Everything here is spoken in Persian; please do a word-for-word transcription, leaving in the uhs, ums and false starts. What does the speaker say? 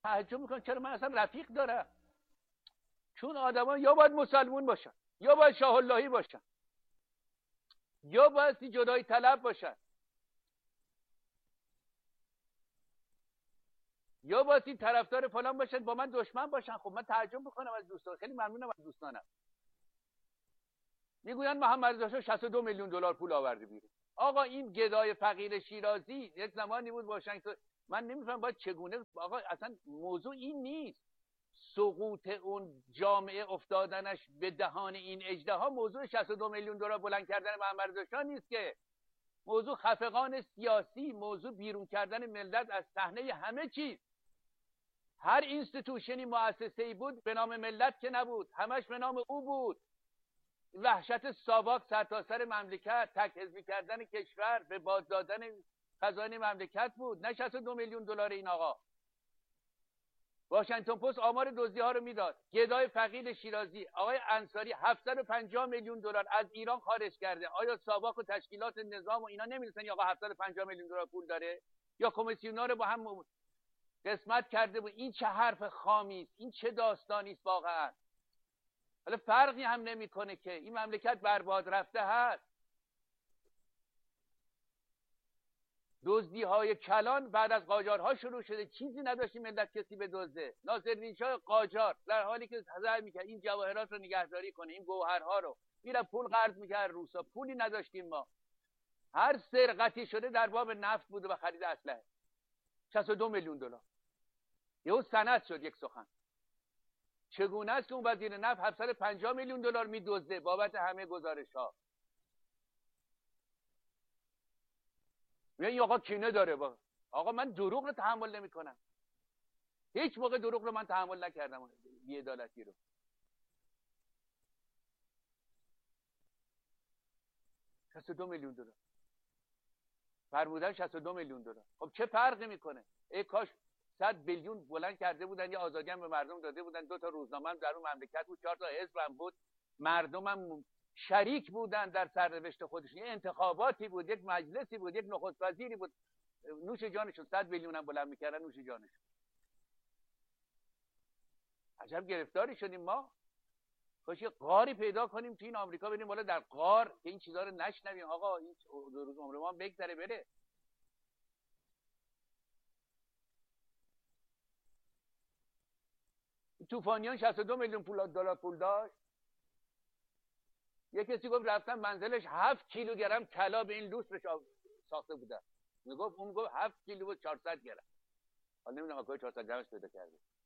تعجب میکنم چرا من اصلا رفیق دارم. چون آدما یا باید مسلمون باشن، یا باید شاه اللهی باشن، یا باید جدایی طلب باشن، یا باید این طرفدار فلان باشن با من دشمن باشن. خب من تعجب میکنم از دوستان، خیلی ممنونم از دوستانم. میگوین محمد رضا شاه شصت و دو میلیون دلار پول آورده بیرون. آقا این گدای فقیر شیرازی یک زمانی بود واشنگتن، من نمیفهم باید چگونه. آقا اصلا موضوع این نیست. سقوط اون جامعه افتادنش به دهان این اژدها موضوع شصت و دو میلیون دلار بلند کردن محمد رضا شاه نیست که. موضوع خفقان سیاسی، موضوع بیرون کردن ملت از صحنه همه چیز. هر اینستیتوشنی مؤسسه‌ای بود به نام ملت که نبود، همش به نام او بود. وحشت ساواک سرتاسر مملکت، تک حزبی کردن کشور، به باز دادن خزانه مملکت بود، نه شصت و دو میلیون دلار این آقا. واشنگتن پست آمار دزدی ها رو میداد. گدای فقید شیرازی آقای انصاری هفتصد و پنجاه میلیون دلار از ایران خارج کرده. آیا ساواک و تشکیلات نظام و اینا نمی‌دونن آقا هفتصد و پنجاه میلیون دلار پول داره؟ یا کمیسیونا رو با هم قسمت کرده بود؟ این چه حرف خامی است، این چه داستانی است واقعا. حالا فرقی هم نمیکنه که این مملکت برباد رفته هست. دزدی های کلان بعد از قاجارها شروع شده، چیزی نداشتی ملت کسی به دزده. ناصرالدین شاه قاجار در حالی که سعی میکرد این جواهرات رو نگهداری کنه، این گوهرها رو میره پول قرض میکرد روسا، پولی نداشتیم ما. هر سرقتی شده در باب نفت بوده و خرید اسلحه. شصت و دو میلیون دلار یهو سند شد یک سخن. چگونه است که اون وزیر نفت هفتصد و پنجاه میلیون دلار میدزده بابت همه گزارش‌ها؟ میگه آقا کینه داره با. آقا من دروغ رو تحمل نمی‌کنم. هیچ موقع دروغ رو من تحمل نکردم، بی‌عدالتی رو. شصت و دو میلیون دلار فرمودن، شصت و دو میلیون دلار. خب چه فرقی میکنه؟ ای کاش صد میلیون بلند کرده بودن، یا آزادی هم به مردم داده بودن، دو تا روزنامه هم در اون مملکت بود، چهار تا حزب هم بود، مردم هم شریک بودن در سرنوشت خودشون. یه انتخاباتی بود، یک مجلسی بود، یک نخست وزیری بود، نوش جانشون. صد میلیون هم بلند میکردن، نوش جانشون. عجب گرفتاری شدیم ما. کاش یه غاری پیدا کنیم تو این آمریکا، بریم بالا در غار که این چیزا رو نشنویم. آقا این دو روز عمر ما بگذره بره. طوفانیان شصت و دو میلیون پول دلار پول داشت. یه کسی گفت رفتم منزلش هفت کیلوگرم طلا به این لوس ساخته بودن. میگفت اون گفت هفت کیلو و چهارصد گرم. حالا نمیدونم کجا چهارصد گرمش پیدا کرده.